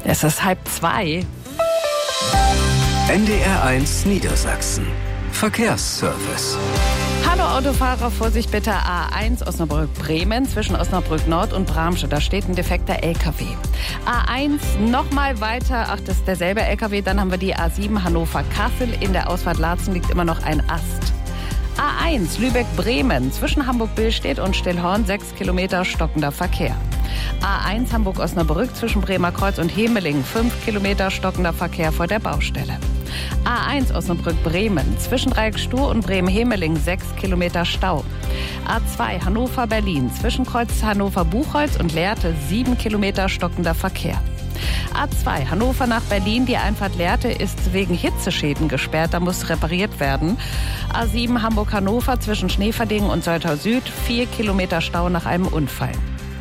Es ist 1:30. NDR1 Niedersachsen. Verkehrsservice. Hallo Autofahrer, Vorsicht bitte, A1 Osnabrück-Bremen zwischen Osnabrück-Nord und Bramsche. Da steht ein defekter LKW. A1 nochmal weiter, ach, das ist derselbe LKW. Dann haben wir die A7 Hannover-Kassel. In der Ausfahrt Laatzen liegt immer noch ein Ast. A1 Lübeck-Bremen zwischen Hamburg-Billstedt und Stillhorn 6 Kilometer stockender Verkehr. A1 Hamburg-Osnabrück zwischen Bremerkreuz und Hemeling 5 Kilometer stockender Verkehr vor der Baustelle. A1 Osnabrück-Bremen zwischen Dreiecksstuhr und Bremen-Hemeling 6 Kilometer Stau. A2 Hannover-Berlin zwischen Kreuz Hannover-Buchholz und Lehrte 7 Kilometer stockender Verkehr. A2 Hannover nach Berlin, die Einfahrt Lehrte ist wegen Hitzeschäden gesperrt, da muss repariert werden. A7 Hamburg-Hannover zwischen Schneeverdingen und Soltau Süd 4 Kilometer Stau nach einem Unfall.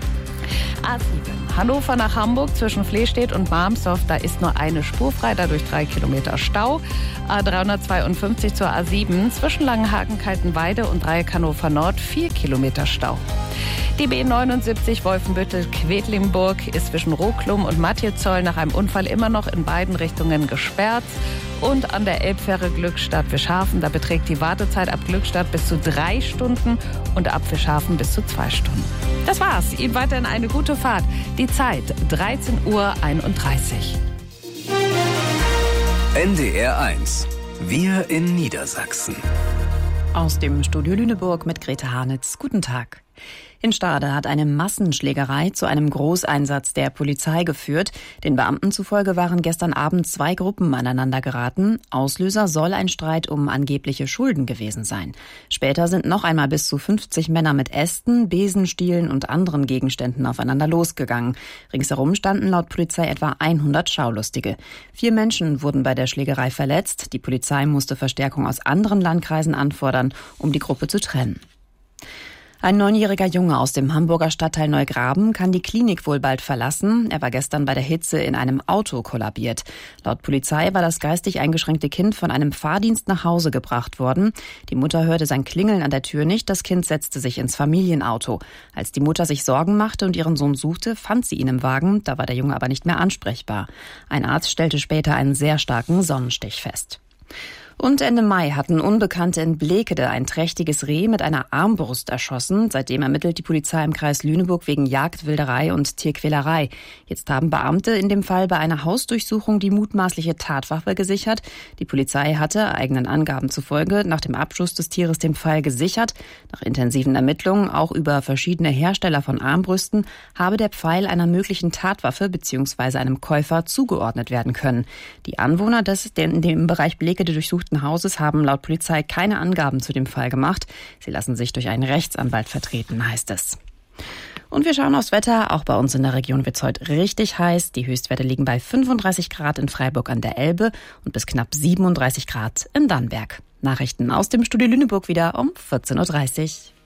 A7 Hannover nach Hamburg zwischen Flehstedt und Marmsdorf, da ist nur eine Spur frei, dadurch 3 Kilometer Stau. A352 zur A7 zwischen Langenhagen, Kaltenweide und Dreieck Hannover Nord 4 Kilometer Stau. Die B79 Wolfenbüttel-Quedlinburg ist zwischen Roklum und Matjezoll nach einem Unfall immer noch in beiden Richtungen gesperrt. Und an der Elbfähre Glückstadt-Wischhafen, da beträgt die Wartezeit ab Glückstadt bis zu 3 Stunden und ab Wischhafen bis zu 2 Stunden. Das war's. Ihnen weiterhin eine gute Fahrt. Die Zeit 13:31 Uhr. NDR1. Wir in Niedersachsen. Aus dem Studio Lüneburg mit Grete Hanitz. Guten Tag. In Stade hat eine Massenschlägerei zu einem Großeinsatz der Polizei geführt. Den Beamten zufolge waren gestern Abend 2 Gruppen aneinander geraten. Auslöser soll ein Streit um angebliche Schulden gewesen sein. Später sind noch einmal bis zu 50 Männer mit Ästen, Besenstielen und anderen Gegenständen aufeinander losgegangen. Ringsherum standen laut Polizei etwa 100 Schaulustige. 4 Menschen wurden bei der Schlägerei verletzt. Die Polizei musste Verstärkung aus anderen Landkreisen anfordern, um die Gruppe zu trennen. Ein 9-jähriger Junge aus dem Hamburger Stadtteil Neugraben kann die Klinik wohl bald verlassen. Er war gestern bei der Hitze in einem Auto kollabiert. Laut Polizei war das geistig eingeschränkte Kind von einem Fahrdienst nach Hause gebracht worden. Die Mutter hörte sein Klingeln an der Tür nicht. Das Kind setzte sich ins Familienauto. Als die Mutter sich Sorgen machte und ihren Sohn suchte, fand sie ihn im Wagen. Da war der Junge aber nicht mehr ansprechbar. Ein Arzt stellte später einen sehr starken Sonnenstich fest. Und Ende Mai hatten Unbekannte in Blekede ein trächtiges Reh mit einer Armbrust erschossen. Seitdem ermittelt die Polizei im Kreis Lüneburg wegen Jagd, Wilderei und Tierquälerei. Jetzt haben Beamte in dem Fall bei einer Hausdurchsuchung die mutmaßliche Tatwaffe gesichert. Die Polizei hatte, eigenen Angaben zufolge, nach dem Abschuss des Tieres den Pfeil gesichert. Nach intensiven Ermittlungen, auch über verschiedene Hersteller von Armbrüsten, habe der Pfeil einer möglichen Tatwaffe bzw. einem Käufer zugeordnet werden können. Die Anwohner des in dem Bereich Blekede durchsuchten Hauses haben laut Polizei keine Angaben zu dem Fall gemacht. Sie lassen sich durch einen Rechtsanwalt vertreten, heißt es. Und wir schauen aufs Wetter. Auch bei uns in der Region wird es heute richtig heiß. Die Höchstwerte liegen bei 35 Grad in Freiburg an der Elbe und bis knapp 37 Grad in Dannenberg. Nachrichten aus dem Studio Lüneburg wieder um 14:30 Uhr.